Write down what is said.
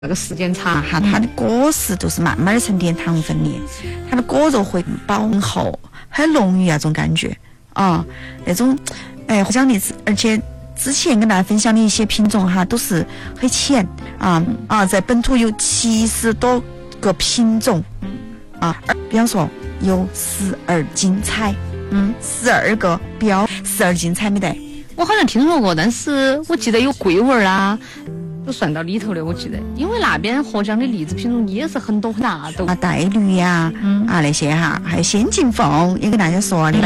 那个时间长哈，它的果实都是慢慢的沉淀糖分的，它的果肉会饱厚，很浓郁那种感觉啊，那种胡椒荔枝，而且之前跟大家分享的一些品种哈，都是很浅在本土有70多个品种比方说有12精彩，12个标，12精彩没得？ 我好像听说过，但是我记得有桂味啦。都算到里头的，我记得，因为那边合江的荔枝品种也是很多很大，都带绿呀，那些哈，还有仙境凤，也跟大家说的。